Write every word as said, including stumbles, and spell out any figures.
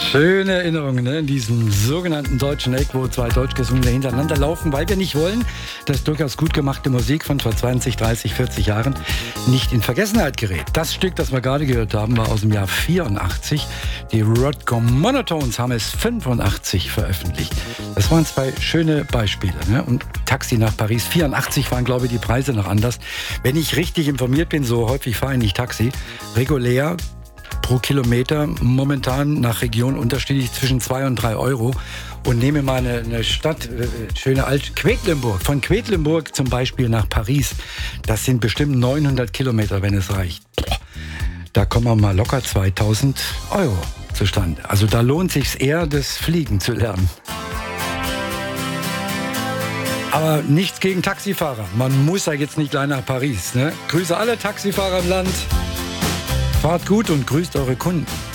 Schöne Erinnerungen, ne? In diesem sogenannten deutschen Eck, wo zwei deutsch gesungene hintereinander laufen, weil wir nicht wollen, dass durchaus gut gemachte Musik von vor zwanzig, dreißig, vierzig Jahren nicht in Vergessenheit gerät. Das Stück, das wir gerade gehört haben, war aus dem Jahr vierundachtzig. Die Rodco Monotones haben es fünfundachtzig veröffentlicht. Das waren zwei schöne Beispiele. Ne? Und Taxi nach Paris, vierundachtzig waren, glaube ich, die Preise noch anders. Wenn ich richtig informiert bin, so häufig fahre ich nicht Taxi, regulär pro Kilometer momentan nach Region unterschiedlich zwischen zwei und drei Euro. Und nehme mal eine, eine Stadt, äh, schöne alte Quedlinburg. Von Quedlinburg zum Beispiel nach Paris. Das sind bestimmt neunhundert Kilometer, wenn es reicht. Boah, da kommen wir mal locker zweitausend Euro zustande. Also da lohnt sich's eher, das Fliegen zu lernen. Aber nichts gegen Taxifahrer. Man muss ja jetzt nicht gleich nach Paris. Ne? Grüße alle Taxifahrer im Land. Fahrt gut und grüßt eure Kunden.